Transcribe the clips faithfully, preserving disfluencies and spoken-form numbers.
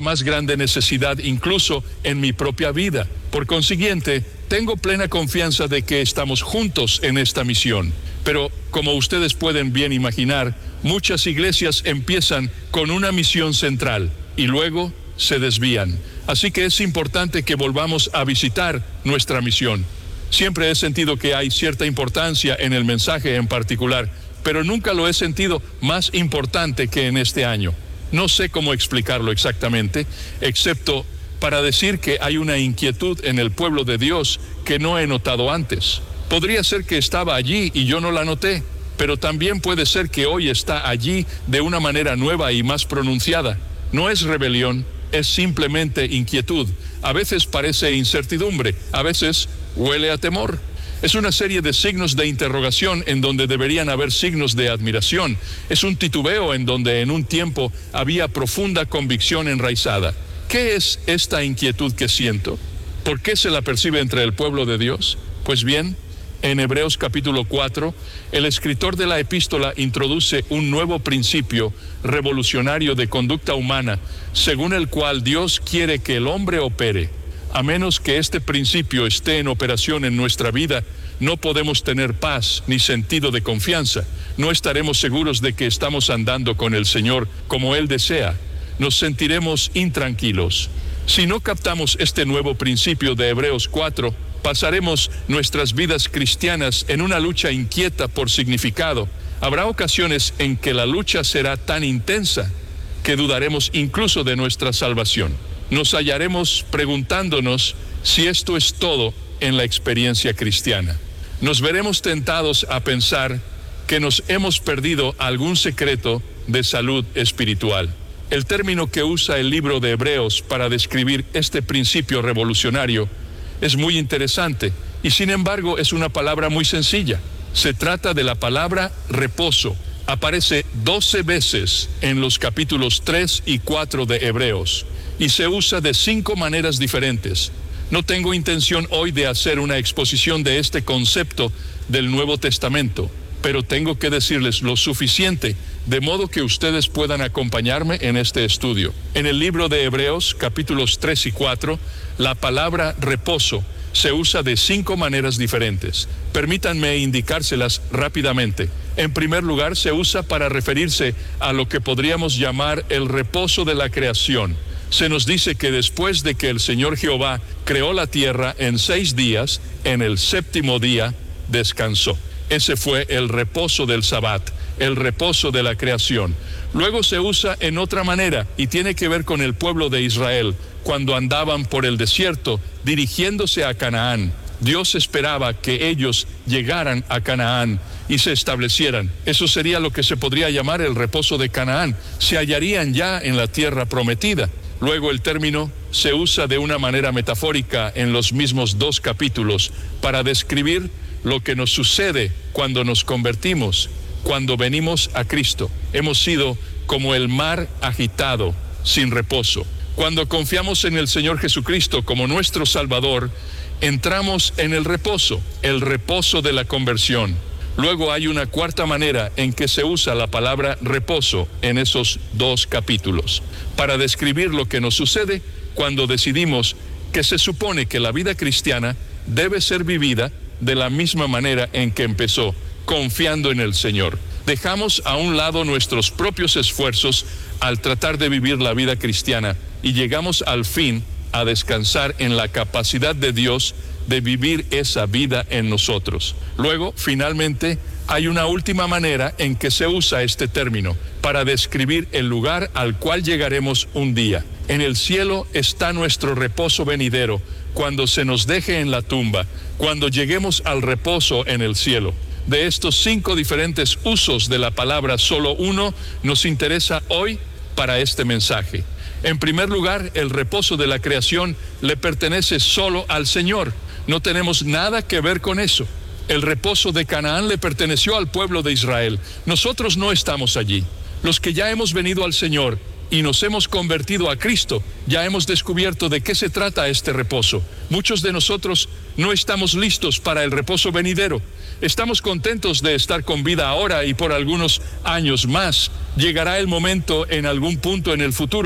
más grande necesidad incluso en mi propia vida. Por consiguiente, tengo plena confianza de que estamos juntos en esta misión. Pero, como ustedes pueden bien imaginar, muchas iglesias empiezan con una misión central y luego se desvían. Así que es importante que volvamos a visitar nuestra misión. Siempre he sentido que hay cierta importancia en el mensaje en particular, pero nunca lo he sentido más importante que en este año. No sé cómo explicarlo exactamente, excepto para decir que hay una inquietud en el pueblo de Dios que no he notado antes. Podría ser que estaba allí y yo no la noté, pero también puede ser que hoy está allí de una manera nueva y más pronunciada. No es rebelión, es simplemente inquietud. A veces parece incertidumbre, a veces huele a temor. Es una serie de signos de interrogación en donde deberían haber signos de admiración. Es un titubeo en donde en un tiempo había profunda convicción enraizada. ¿Qué es esta inquietud que siento? ¿Por qué se la percibe entre el pueblo de Dios? Pues bien, en Hebreos capítulo cuatro, el escritor de la epístola introduce un nuevo principio revolucionario de conducta humana, según el cual Dios quiere que el hombre opere. A menos que este principio esté en operación en nuestra vida, no podemos tener paz ni sentido de confianza. No estaremos seguros de que estamos andando con el Señor como Él desea. Nos sentiremos intranquilos. Si no captamos este nuevo principio de Hebreos cuatro, pasaremos nuestras vidas cristianas en una lucha inquieta por significado. Habrá ocasiones en que la lucha será tan intensa que dudaremos incluso de nuestra salvación. Nos hallaremos preguntándonos si esto es todo en la experiencia cristiana. Nos veremos tentados a pensar que nos hemos perdido algún secreto de salud espiritual. El término que usa el libro de Hebreos para describir este principio revolucionario es muy interesante y sin embargo es una palabra muy sencilla. Se trata de la palabra reposo. Aparece doce veces en los capítulos tres y cuatro de Hebreos y se usa de cinco maneras diferentes. No tengo intención hoy de hacer una exposición de este concepto del Nuevo Testamento, pero tengo que decirles lo suficiente de modo que ustedes puedan acompañarme en este estudio. En el libro de Hebreos, capítulos tres y cuatro, la palabra reposo se usa de cinco maneras diferentes. Permítanme indicárselas rápidamente. En primer lugar, se usa para referirse a lo que podríamos llamar el reposo de la creación. Se nos dice que después de que el Señor Jehová creó la tierra en seis días, en el séptimo día descansó. Ese fue el reposo del Sabbat, el reposo de la creación. Luego se usa en otra manera y tiene que ver con el pueblo de Israel, cuando andaban por el desierto dirigiéndose a Canaán. Dios esperaba que ellos llegaran a Canaán y se establecieran. Eso sería lo que se podría llamar el reposo de Canaán. Se hallarían ya en la tierra prometida. Luego el término se usa de una manera metafórica en los mismos dos capítulos para describir lo que nos sucede cuando nos convertimos, cuando venimos a Cristo. Hemos sido como el mar agitado, sin reposo. Cuando confiamos en el Señor Jesucristo como nuestro Salvador, entramos en el reposo, el reposo de la conversión. Luego hay una cuarta manera en que se usa la palabra reposo en esos dos capítulos, para describir lo que nos sucede cuando decidimos que se supone que la vida cristiana debe ser vivida de la misma manera en que empezó, confiando en el Señor. Dejamos a un lado nuestros propios esfuerzos al tratar de vivir la vida cristiana y llegamos al fin a descansar en la capacidad de Dios de vivir esa vida en nosotros. Luego, finalmente, hay una última manera en que se usa este término para describir el lugar al cual llegaremos un día. En el cielo está nuestro reposo venidero, cuando se nos deje en la tumba, cuando lleguemos al reposo en el cielo. De estos cinco diferentes usos de la palabra, solo uno nos interesa hoy para este mensaje. En primer lugar, el reposo de la creación le pertenece solo al Señor. No tenemos nada que ver con eso. El reposo de Canaán le perteneció al pueblo de Israel. Nosotros no estamos allí. Los que ya hemos venido al Señor y nos hemos convertido a Cristo, ya hemos descubierto de qué se trata este reposo. Muchos de nosotros no estamos listos para el reposo venidero. Estamos contentos de estar con vida ahora y por algunos años más. Llegará el momento en algún punto en el futuro,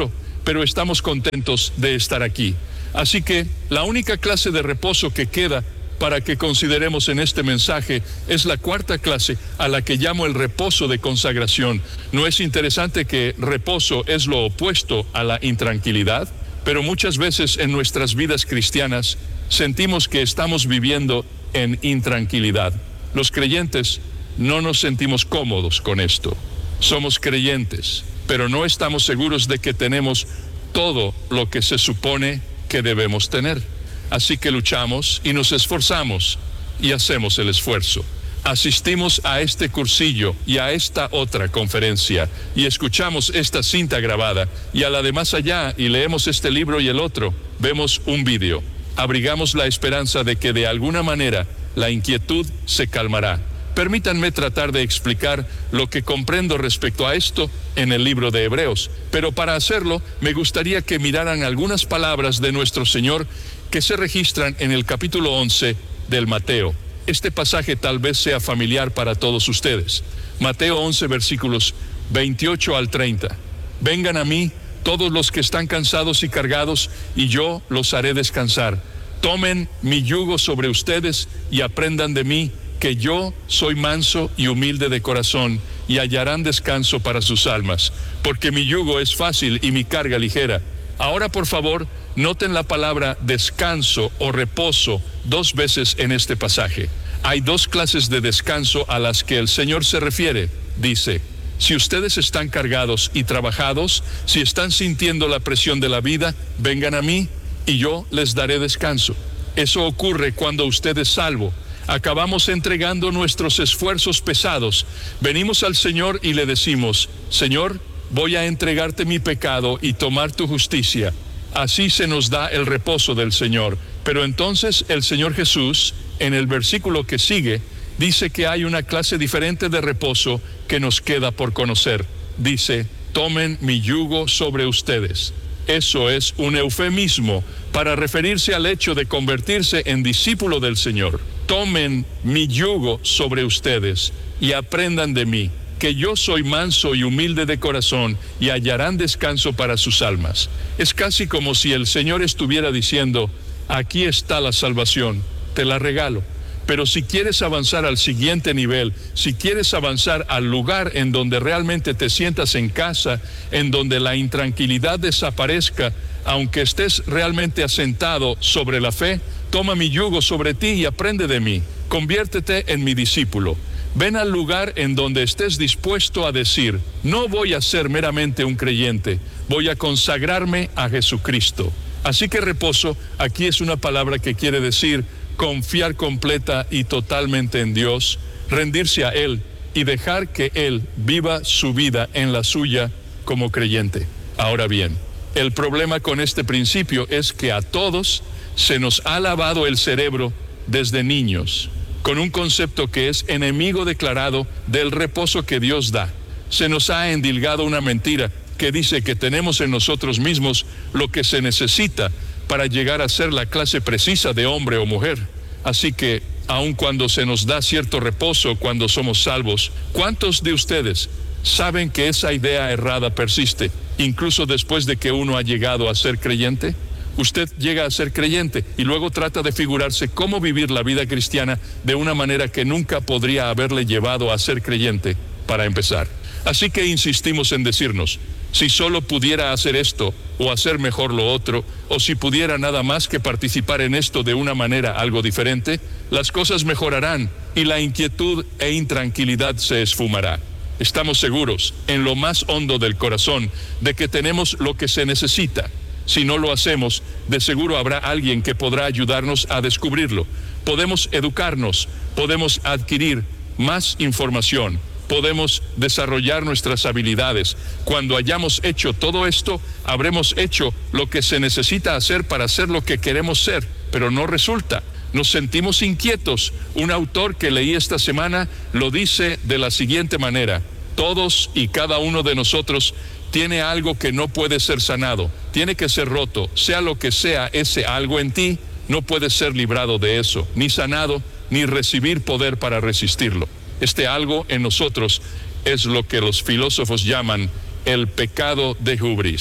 pero estamos contentos de estar aquí. Así que la única clase de reposo que queda para que consideremos en este mensaje es la cuarta clase, a la que llamo el reposo de consagración. ¿No es interesante que reposo es lo opuesto a la intranquilidad? Pero muchas veces en nuestras vidas cristianas sentimos que estamos viviendo en intranquilidad. Los creyentes no nos sentimos cómodos con esto. Somos creyentes, pero no estamos seguros de que tenemos todo lo que se supone que debemos tener. Así que luchamos y nos esforzamos y hacemos el esfuerzo. Asistimos a este cursillo y a esta otra conferencia y escuchamos esta cinta grabada y a la de más allá y leemos este libro y el otro. Vemos un vídeo. Abrigamos la esperanza de que de alguna manera la inquietud se calmará. Permítanme tratar de explicar lo que comprendo respecto a esto en el libro de Hebreos, pero para hacerlo me gustaría que miraran algunas palabras de nuestro Señor que se registran en el capítulo once del Mateo. Este pasaje tal vez sea familiar para todos ustedes. Mateo once, versículos veintiocho al treinta. Vengan a mí todos los que están cansados y cargados, y yo los haré descansar. Tomen mi yugo sobre ustedes y aprendan de mí, que yo soy manso y humilde de corazón, y hallarán descanso para sus almas, porque mi yugo es fácil y mi carga ligera. Ahora, por favor, noten la palabra descanso o reposo dos veces en este pasaje. Hay dos clases de descanso a las que el Señor se refiere. Dice, si ustedes están cargados y trabajados, si están sintiendo la presión de la vida, vengan a mí y yo les daré descanso. Eso ocurre cuando usted es salvo. Acabamos entregando nuestros esfuerzos pesados. Venimos al Señor y le decimos, Señor, voy a entregarte mi pecado y tomar tu justicia. Así se nos da el reposo del Señor. Pero entonces el Señor Jesús, en el versículo que sigue, dice que hay una clase diferente de reposo que nos queda por conocer. Dice, tomen mi yugo sobre ustedes. Eso es un eufemismo para referirse al hecho de convertirse en discípulo del Señor. Tomen mi yugo sobre ustedes y aprendan de mí, que yo soy manso y humilde de corazón, y hallarán descanso para sus almas. Es casi como si el Señor estuviera diciendo, aquí está la salvación, te la regalo. Pero si quieres avanzar al siguiente nivel, si quieres avanzar al lugar en donde realmente te sientas en casa, en donde la intranquilidad desaparezca, aunque estés realmente asentado sobre la fe, toma mi yugo sobre ti y aprende de mí. Conviértete en mi discípulo. Ven al lugar en donde estés dispuesto a decir, no voy a ser meramente un creyente, voy a consagrarme a Jesucristo. Así que reposo, aquí es una palabra que quiere decir confiar completa y totalmente en Dios, rendirse a Él y dejar que Él viva su vida en la suya como creyente. Ahora bien, el problema con este principio es que a todos se nos ha lavado el cerebro desde niños, con un concepto que es enemigo declarado del reposo que Dios da. Se nos ha endilgado una mentira que dice que tenemos en nosotros mismos lo que se necesita para llegar a ser la clase precisa de hombre o mujer. Así que, aun cuando se nos da cierto reposo cuando somos salvos, ¿cuántos de ustedes saben que esa idea errada persiste, incluso después de que uno ha llegado a ser creyente? Usted llega a ser creyente y luego trata de figurarse cómo vivir la vida cristiana de una manera que nunca podría haberle llevado a ser creyente, para empezar. Así que insistimos en decirnos, si solo pudiera hacer esto o hacer mejor lo otro, o si pudiera nada más que participar en esto de una manera algo diferente, las cosas mejorarán y la inquietud e intranquilidad se esfumará. Estamos seguros, en lo más hondo del corazón, de que tenemos lo que se necesita. Si no lo hacemos, de seguro habrá alguien que podrá ayudarnos a descubrirlo. Podemos educarnos, podemos adquirir más información, podemos desarrollar nuestras habilidades. Cuando hayamos hecho todo esto, habremos hecho lo que se necesita hacer para ser lo que queremos ser, pero no resulta. Nos sentimos inquietos. Un autor que leí esta semana lo dice de la siguiente manera: todos y cada uno de nosotros tiene algo que no puede ser sanado, tiene que ser roto. Sea lo que sea ese algo en ti, no puede ser librado de eso, ni sanado, ni recibir poder para resistirlo. Este algo en nosotros es lo que los filósofos llaman el pecado de hubris.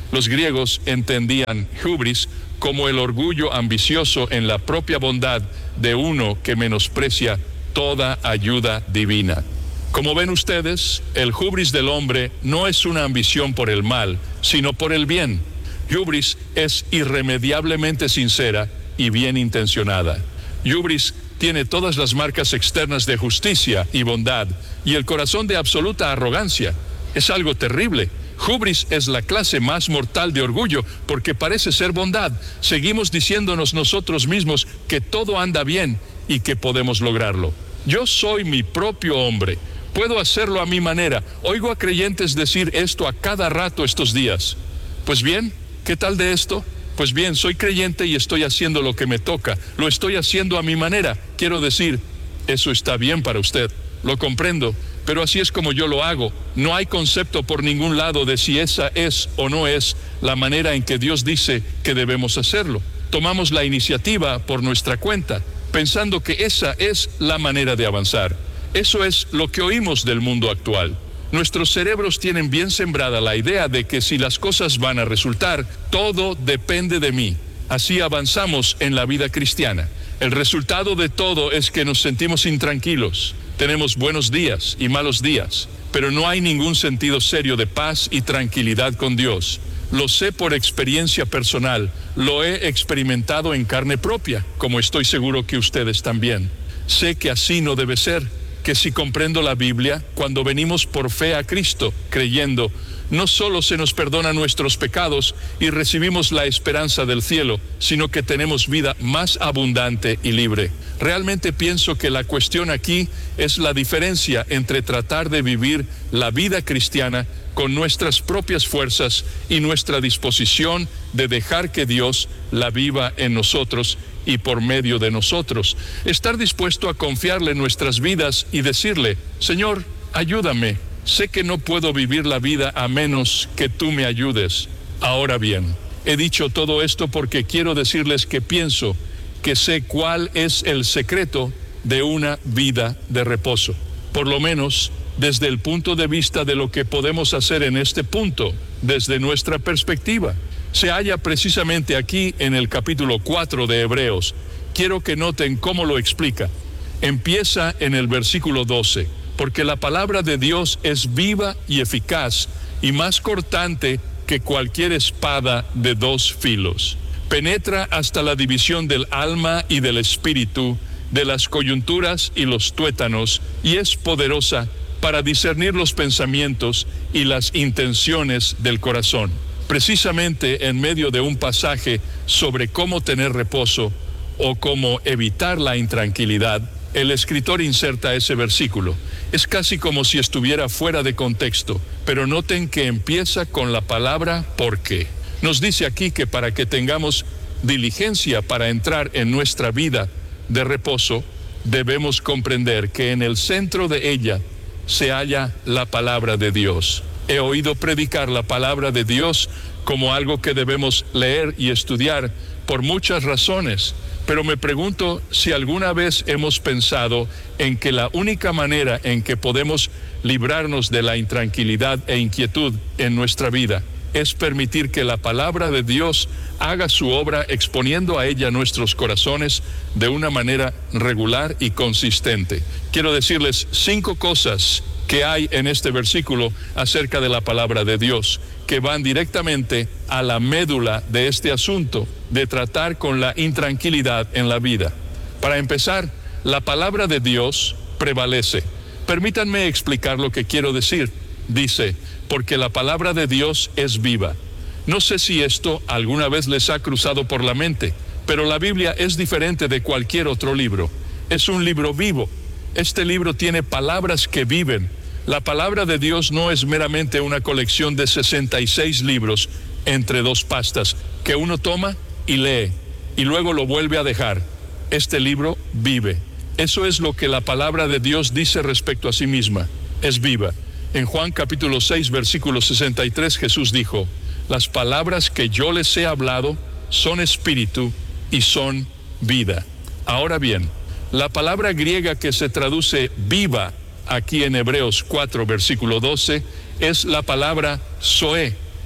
Los griegos entendían hubris como el orgullo ambicioso en la propia bondad de uno que menosprecia toda ayuda divina. Como ven ustedes, el hubris del hombre no es una ambición por el mal, sino por el bien. Hubris es irremediablemente sincera y bien intencionada. Hubris tiene todas las marcas externas de justicia y bondad y el corazón de absoluta arrogancia. Es algo terrible. Hubris es la clase más mortal de orgullo porque parece ser bondad. Seguimos diciéndonos nosotros mismos que todo anda bien y que podemos lograrlo. Yo soy mi propio hombre. Puedo hacerlo a mi manera. Oigo a creyentes decir esto a cada rato estos días. Pues bien, ¿qué tal de esto? Pues bien, soy creyente y estoy haciendo lo que me toca. Lo estoy haciendo a mi manera. Quiero decir, eso está bien para usted. Lo comprendo, pero así es como yo lo hago. No hay concepto por ningún lado de si esa es o no es la manera en que Dios dice que debemos hacerlo. Tomamos la iniciativa por nuestra cuenta, pensando que esa es la manera de avanzar. Eso es lo que oímos del mundo actual. Nuestros cerebros tienen bien sembrada la idea de que si las cosas van a resultar, todo depende de mí. Así avanzamos en la vida cristiana. El resultado de todo es que nos sentimos intranquilos. Tenemos buenos días y malos días, pero no hay ningún sentido serio de paz y tranquilidad con Dios. Lo sé por experiencia personal, lo he experimentado en carne propia, como estoy seguro que ustedes también. Sé que así no debe ser, que si comprendo la Biblia, cuando venimos por fe a Cristo, creyendo, no solo se nos perdona nuestros pecados y recibimos la esperanza del cielo, sino que tenemos vida más abundante y libre. Realmente pienso que la cuestión aquí es la diferencia entre tratar de vivir la vida cristiana con nuestras propias fuerzas y nuestra disposición de dejar que Dios la viva en nosotros y por medio de nosotros. Estar dispuesto a confiarle nuestras vidas y decirle, Señor, ayúdame. Sé que no puedo vivir la vida a menos que tú me ayudes. Ahora bien, he dicho todo esto porque quiero decirles que pienso que sé cuál es el secreto de una vida de reposo. Por lo menos desde el punto de vista de lo que podemos hacer en este punto, desde nuestra perspectiva. Se halla precisamente aquí en el capítulo cuatro de Hebreos. Quiero que noten cómo lo explica. Empieza en el versículo doce. Porque la palabra de Dios es viva y eficaz y más cortante que cualquier espada de dos filos. Penetra hasta la división del alma y del espíritu, de las coyunturas y los tuétanos, y es poderosa para discernir los pensamientos y las intenciones del corazón. Precisamente en medio de un pasaje sobre cómo tener reposo o cómo evitar la intranquilidad, el escritor inserta ese versículo. Es casi como si estuviera fuera de contexto, pero noten que empieza con la palabra porque. Nos dice aquí que para que tengamos diligencia para entrar en nuestra vida de reposo, debemos comprender que en el centro de ella se halla la palabra de Dios. He oído predicar la palabra de Dios como algo que debemos leer y estudiar por muchas razones. Pero me pregunto si alguna vez hemos pensado en que la única manera en que podemos librarnos de la intranquilidad e inquietud en nuestra vida es permitir que la palabra de Dios haga su obra exponiendo a ella nuestros corazones de una manera regular y consistente. Quiero decirles cinco cosas que hay en este versículo acerca de la palabra de Dios, que van directamente a la médula de este asunto de tratar con la intranquilidad en la vida. Para empezar, la palabra de Dios prevalece. Permítanme explicar lo que quiero decir. Dice, porque la palabra de Dios es viva. No sé si esto alguna vez les ha cruzado por la mente, pero la Biblia es diferente de cualquier otro libro. Es un libro vivo. Este libro tiene palabras que viven. La palabra de Dios no es meramente una colección de sesenta y seis libros entre dos pastas que uno toma y lee y luego lo vuelve a dejar. Este libro vive. Eso es lo que la palabra de Dios dice respecto a sí misma. Es viva. En Juan capítulo seis, versículo sesenta y tres, Jesús dijo, las palabras que yo les he hablado son espíritu y son vida. Ahora bien, la palabra griega que se traduce viva aquí en Hebreos cuatro, versículo doce, es la palabra zoe.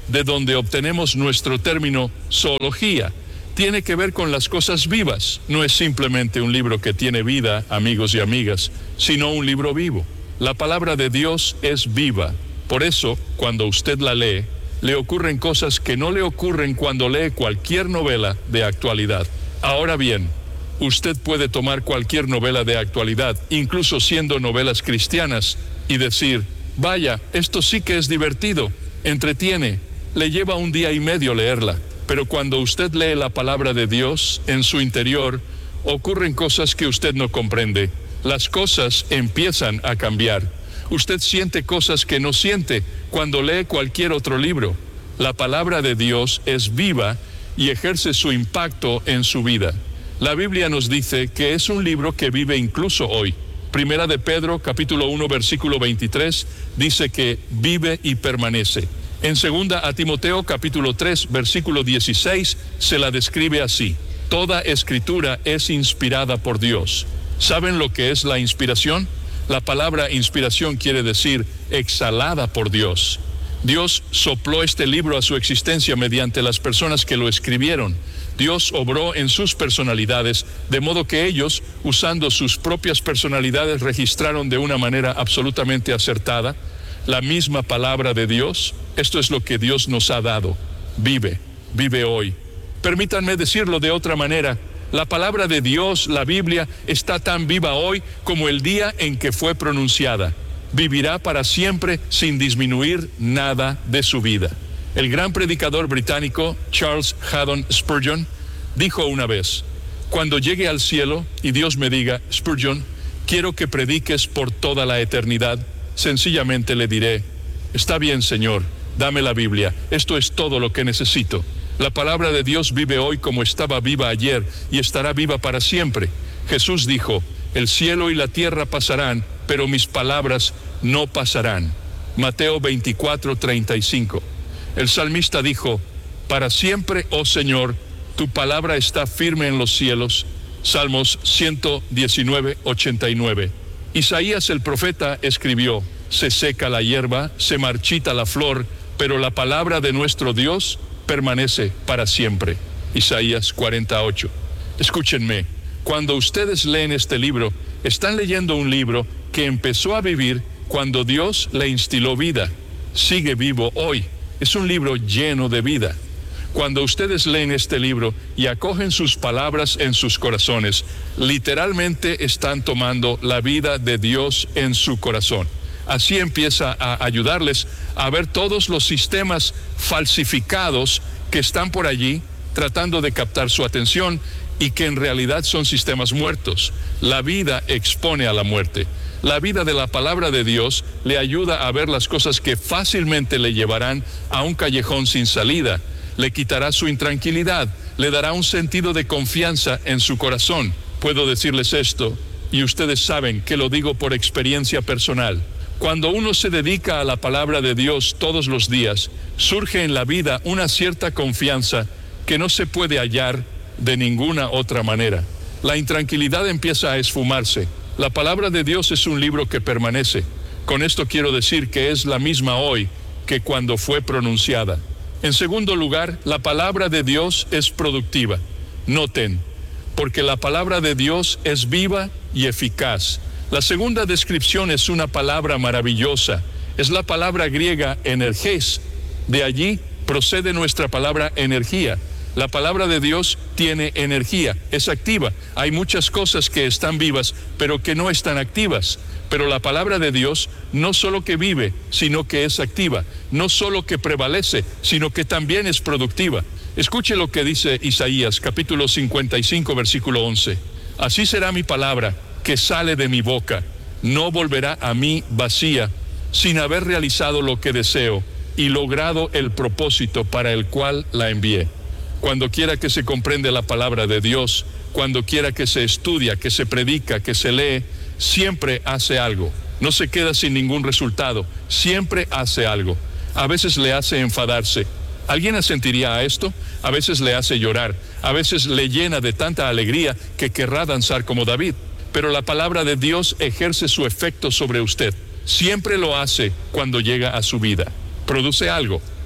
de donde obtenemos nuestro término zoología. Tiene que ver con las cosas vivas. No es simplemente un libro que tiene vida, amigos y amigas, sino un libro vivo. La palabra de Dios es viva. Por eso, cuando usted la lee, le ocurren cosas que no le ocurren cuando lee cualquier novela de actualidad. Ahora bien, usted puede tomar cualquier novela de actualidad, incluso siendo novelas cristianas, y decir, vaya, esto sí que es divertido, entretiene, le lleva un día y medio leerla. Pero cuando usted lee la palabra de Dios, en su interior ocurren cosas que usted no comprende. Las cosas empiezan a cambiar. Usted siente cosas que no siente cuando lee cualquier otro libro. La palabra de Dios es viva y ejerce su impacto en su vida. La Biblia nos dice que es un libro que vive incluso hoy. Primera de Pedro, capítulo uno, versículo veintitrés, dice que vive y permanece. En segunda a Timoteo, capítulo tres, versículo dieciséis, se la describe así: toda escritura es inspirada por Dios. ¿Saben lo que es la inspiración? La palabra inspiración quiere decir exhalada por Dios. Dios sopló este libro a su existencia mediante las personas que lo escribieron. Dios obró en sus personalidades, de modo que ellos, usando sus propias personalidades, registraron de una manera absolutamente acertada la misma palabra de Dios. Esto es lo que Dios nos ha dado. Vive, vive hoy. Permítanme decirlo de otra manera. La palabra de Dios, la Biblia, está tan viva hoy como el día en que fue pronunciada. Vivirá para siempre sin disminuir nada de su vida. El gran predicador británico Charles Haddon Spurgeon dijo una vez: cuando llegue al cielo y Dios me diga, Spurgeon, quiero que prediques por toda la eternidad, sencillamente le diré, está bien, Señor, dame la Biblia, esto es todo lo que necesito. La palabra de Dios vive hoy como estaba viva ayer y estará viva para siempre. Jesús dijo, el cielo y la tierra pasarán, pero mis palabras no pasarán. Mateo veinticuatro, treinta y cinco. El salmista dijo, para siempre, oh Señor, tu palabra está firme en los cielos. Salmos ciento diecinueve, ochenta y nueve. Isaías el profeta escribió, se seca la hierba, se marchita la flor, pero la palabra de nuestro Dios permanece para siempre. Isaías cuarenta y ocho. Escúchenme, cuando ustedes leen este libro, están leyendo un libro que empezó a vivir cuando Dios le instiló vida. Sigue vivo hoy. Es un libro lleno de vida. Cuando ustedes leen este libro y acogen sus palabras en sus corazones, literalmente están tomando la vida de Dios en su corazón. Así empieza a ayudarles a ver todos los sistemas falsificados que están por allí tratando de captar su atención y que en realidad son sistemas muertos. La vida expone a la muerte. La vida de la palabra de Dios le ayuda a ver las cosas que fácilmente le llevarán a un callejón sin salida. Le quitará su intranquilidad, le dará un sentido de confianza en su corazón. Puedo decirles esto, y ustedes saben que lo digo por experiencia personal. Cuando uno se dedica a la palabra de Dios todos los días, surge en la vida una cierta confianza que no se puede hallar de ninguna otra manera. La intranquilidad empieza a esfumarse. La palabra de Dios es un libro que permanece. Con esto quiero decir que es la misma hoy que cuando fue pronunciada. En segundo lugar, la palabra de Dios es productiva. Noten, porque la palabra de Dios es viva y eficaz. La segunda descripción es una palabra maravillosa. Es la palabra griega energés. De allí procede nuestra palabra energía. La palabra de Dios tiene energía, es activa. Hay muchas cosas que están vivas, pero que no están activas. Pero la palabra de Dios no solo que vive, sino que es activa. No solo que prevalece, sino que también es productiva. Escuche lo que dice Isaías, capítulo cincuenta y cinco, versículo once. Así será mi palabra que sale de mi boca. No volverá a mí vacía, sin haber realizado lo que deseo y logrado el propósito para el cual la envié. Cuando quiera que se comprende la palabra de Dios, cuando quiera que se estudia, que se predica, que se lee, siempre hace algo. No se queda sin ningún resultado, siempre hace algo. A veces le hace enfadarse. ¿Alguien asentiría a esto? A veces le hace llorar, a veces le llena de tanta alegría que querrá danzar como David. Pero la palabra de Dios ejerce su efecto sobre usted. Siempre lo hace cuando llega a su vida. Produce algo.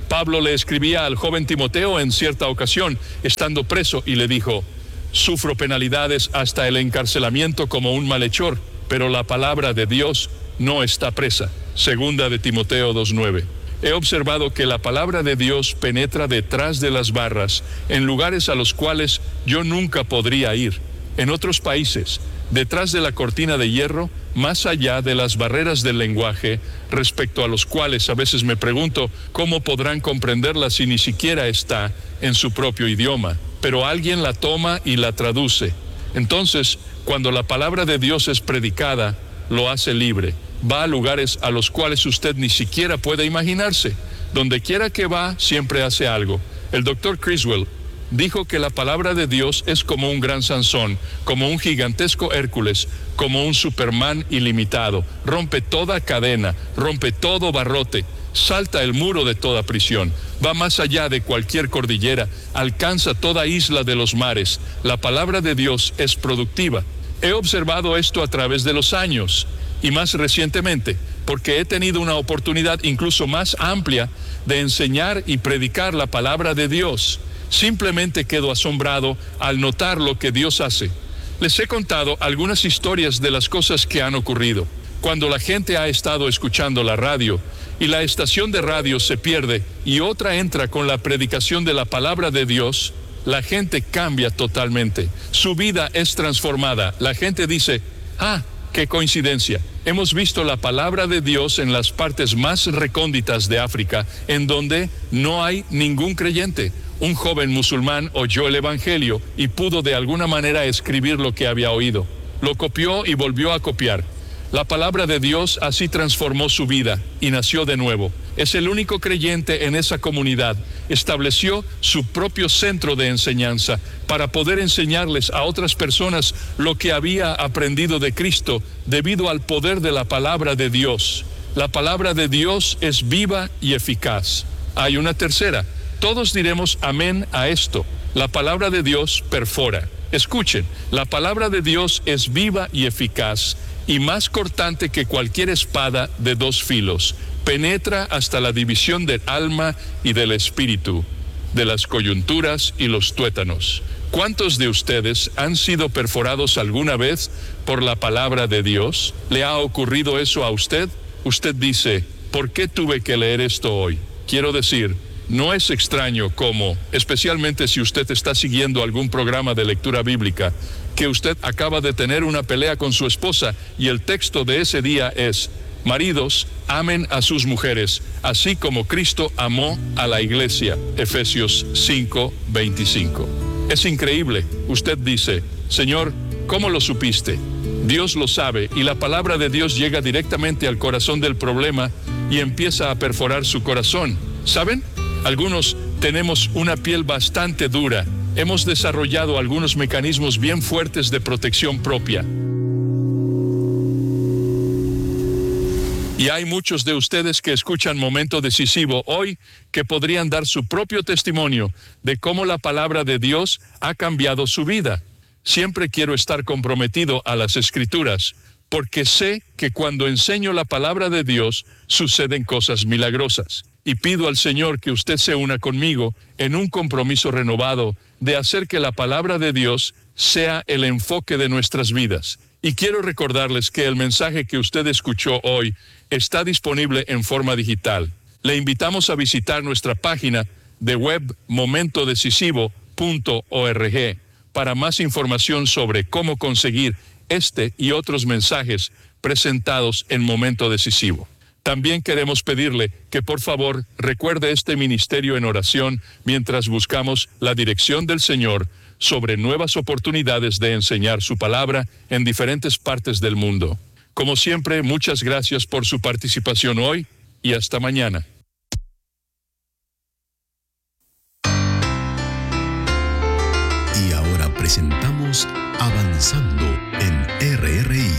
Pablo le escribía al joven Timoteo en cierta ocasión, estando preso, y le dijo: sufro penalidades hasta el encarcelamiento como un malhechor, pero la palabra de Dios no está presa. Segunda de Timoteo dos nueve. He observado que la palabra de Dios penetra detrás de las barras, en lugares a los cuales yo nunca podría ir. En otros países, detrás de la cortina de hierro, más allá de las barreras del lenguaje, respecto a los cuales a veces me pregunto cómo podrán comprenderla si ni siquiera está en su propio idioma. Pero alguien la toma y la traduce. Entonces, cuando la palabra de Dios es predicada, lo hace libre. Va a lugares a los cuales usted ni siquiera puede imaginarse. Donde quiera que va, siempre hace algo. El doctor Criswell dijo que la palabra de Dios es como un gran Sansón, como un gigantesco Hércules, como un Superman ilimitado. Rompe toda cadena, rompe todo barrote, salta el muro de toda prisión, va más allá de cualquier cordillera, alcanza toda isla de los mares. La palabra de Dios es productiva. He observado esto a través de los años y más recientemente, porque he tenido una oportunidad incluso más amplia de enseñar y predicar la palabra de Dios. Simplemente quedo asombrado al notar lo que Dios hace. Les he contado algunas historias de las cosas que han ocurrido. Cuando la gente ha estado escuchando la radio y la estación de radio se pierde y otra entra con la predicación de la palabra de Dios, la gente cambia totalmente. Su vida es transformada. La gente dice: ah, qué coincidencia. Hemos visto la palabra de Dios en las partes más recónditas de África, en donde no hay ningún creyente. Un joven musulmán oyó el evangelio y pudo de alguna manera escribir lo que había oído. Lo copió y volvió a copiar. La palabra de Dios así transformó su vida y nació de nuevo. Es el único creyente en esa comunidad. Estableció su propio centro de enseñanza para poder enseñarles a otras personas lo que había aprendido de Cristo debido al poder de la palabra de Dios. La palabra de Dios es viva y eficaz. Hay una tercera. Todos diremos amén a esto. La palabra de Dios perfora. Escuchen, la palabra de Dios es viva y eficaz y más cortante que cualquier espada de dos filos. Penetra hasta la división del alma y del espíritu, de las coyunturas y los tuétanos. ¿Cuántos de ustedes han sido perforados alguna vez por la palabra de Dios? ¿Le ha ocurrido eso a usted? Usted dice: ¿por qué tuve que leer esto hoy? Quiero decir, no es extraño cómo, especialmente si usted está siguiendo algún programa de lectura bíblica, que usted acaba de tener una pelea con su esposa y el texto de ese día es: maridos, amen a sus mujeres, así como Cristo amó a la iglesia. Efesios cinco veinticinco. Es increíble. Usted dice: Señor, ¿cómo lo supiste? Dios lo sabe, y la palabra de Dios llega directamente al corazón del problema y empieza a perforar su corazón. ¿Saben? Algunos tenemos una piel bastante dura. Hemos desarrollado algunos mecanismos bien fuertes de protección propia. Y hay muchos de ustedes que escuchan Momento Decisivo hoy que podrían dar su propio testimonio de cómo la palabra de Dios ha cambiado su vida. Siempre quiero estar comprometido a las Escrituras, porque sé que cuando enseño la palabra de Dios suceden cosas milagrosas. Y pido al Señor que usted se una conmigo en un compromiso renovado de hacer que la palabra de Dios sea el enfoque de nuestras vidas. Y quiero recordarles que el mensaje que usted escuchó hoy está disponible en forma digital. Le invitamos a visitar nuestra página de web momento decisivo punto org para más información sobre cómo conseguir este y otros mensajes presentados en Momento Decisivo. También queremos pedirle que por favor recuerde este ministerio en oración mientras buscamos la dirección del Señor sobre nuevas oportunidades de enseñar su palabra en diferentes partes del mundo. Como siempre, muchas gracias por su participación hoy y hasta mañana. Y ahora presentamos Avanzando en R R I.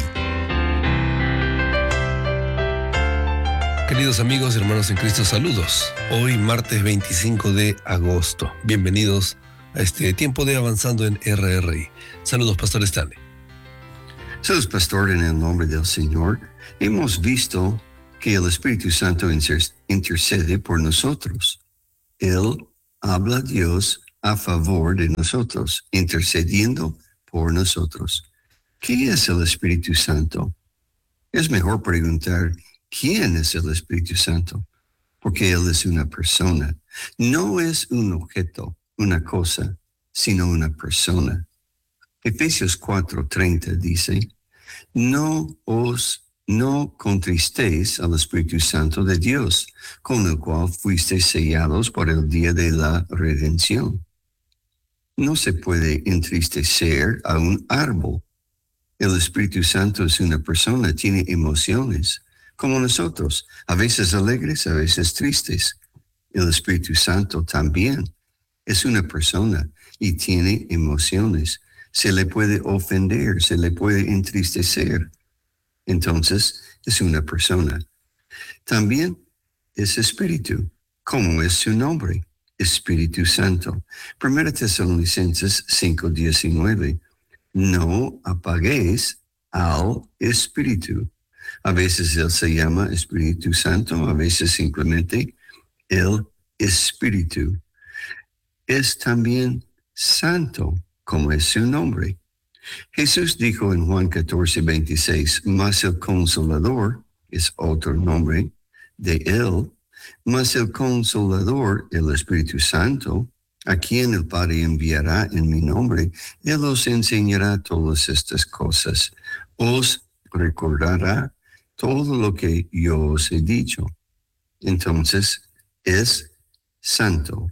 Queridos amigos, hermanos en Cristo, saludos. Hoy, martes veinticinco de agosto. Bienvenidos a este tiempo de Avanzando en R R I. Saludos, Pastor Stanley. Saludos, Pastor, en el nombre del Señor. Hemos visto que el Espíritu Santo intercede por nosotros. Él habla a Dios a favor de nosotros, intercediendo por nosotros. ¿Qué es el Espíritu Santo? Es mejor preguntar, ¿quién es el Espíritu Santo? Porque Él es una persona. No es un objeto, una cosa, sino una persona. Efesios cuatro treinta dice, no os no contristéis al Espíritu Santo de Dios, con el cual fuisteis sellados por el día de la redención. No se puede entristecer a un árbol. El Espíritu Santo es una persona, tiene emociones, como nosotros, a veces alegres, a veces tristes. El Espíritu Santo también es una persona y tiene emociones. Se le puede ofender, se le puede entristecer. Entonces, es una persona. También es espíritu, como es su nombre, Espíritu Santo. Primera Tesalonicenses cinco diecinueve. No apaguéis al Espíritu. A veces Él se llama Espíritu Santo, a veces simplemente el Espíritu. Es también santo, como es su nombre. Jesús dijo en Juan catorce veintiséis, mas el Consolador, es otro nombre de Él, mas el Consolador, el Espíritu Santo, a quien el Padre enviará en mi nombre, Él os enseñará todas estas cosas, os recordará todo lo que yo os he dicho. Entonces, es santo,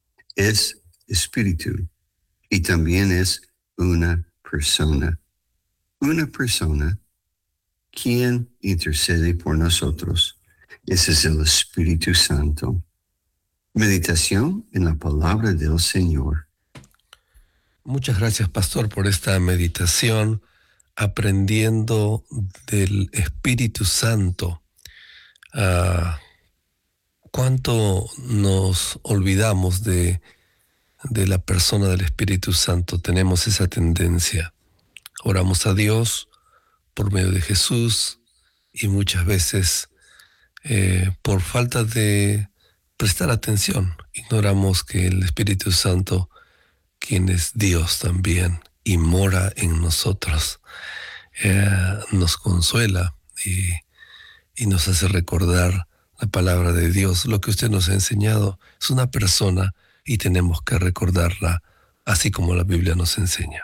es espíritu y también es una persona. Una persona quien intercede por nosotros. Ese es el Espíritu Santo. Meditación en la palabra del Señor. Muchas gracias, pastor, por esta meditación, aprendiendo del Espíritu Santo. Uh, ¿Cuánto nos olvidamos de, de la persona del Espíritu Santo? Tenemos esa tendencia. Oramos a Dios por medio de Jesús y muchas veces eh, por falta de prestar atención, ignoramos que el Espíritu Santo, quien es Dios también y mora en nosotros, eh, nos consuela y, y nos hace recordar la palabra de Dios. Lo que usted nos ha enseñado es una persona y tenemos que recordarla así como la Biblia nos enseña.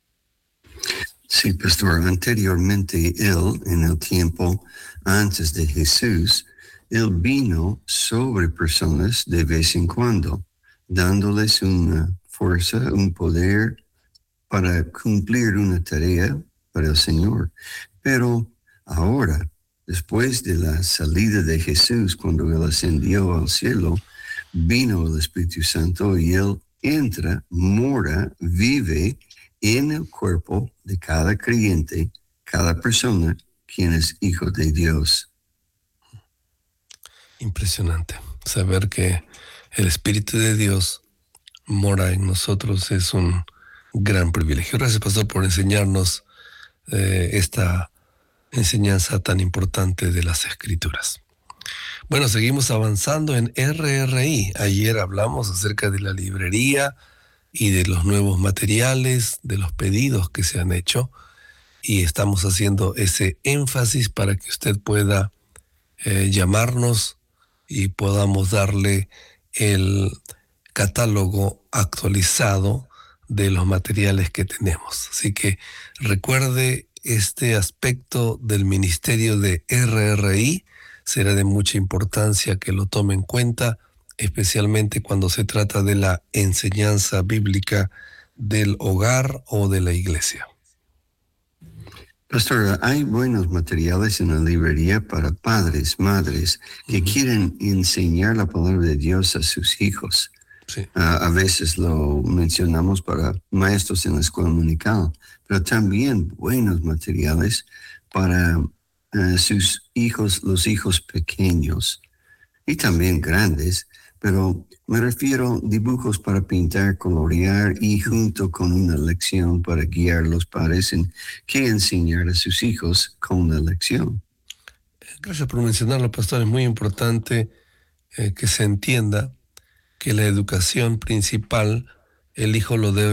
Sí, pastor, anteriormente Él, en el tiempo antes de Jesús, Él vino sobre personas de vez en cuando, dándoles una fuerza, un poder para cumplir una tarea para el Señor. Pero ahora, después de la salida de Jesús, cuando Él ascendió al cielo, vino el Espíritu Santo y Él entra, mora, vive en el cuerpo de cada creyente, cada persona, quien es hijo de Dios. Impresionante. Saber que el Espíritu de Dios mora en nosotros es un gran privilegio. Gracias, pastor, por enseñarnos eh, esta enseñanza tan importante de las Escrituras. Bueno, seguimos avanzando en R R I. Ayer hablamos acerca de la librería y de los nuevos materiales, de los pedidos que se han hecho, y estamos haciendo ese énfasis para que usted pueda eh, llamarnos y podamos darle el catálogo actualizado de los materiales que tenemos. Así que recuerde este aspecto del ministerio de R R I. Será de mucha importancia que lo tome en cuenta, especialmente cuando se trata de la enseñanza bíblica del hogar o de la iglesia. Pastor, hay buenos materiales en la librería para padres, madres, que uh-huh. quieren enseñar la palabra de Dios a sus hijos. Sí. Uh, a veces lo mencionamos para maestros en la escuela dominical, pero también buenos materiales para uh, sus hijos, los hijos pequeños y también grandes, pero me refiero a dibujos para pintar, colorear y junto con una lección para guiar a los padres en qué enseñar a sus hijos con la lección. Gracias por mencionarlo, pastor. Es muy importante eh, que se entienda que la educación principal el hijo lo debe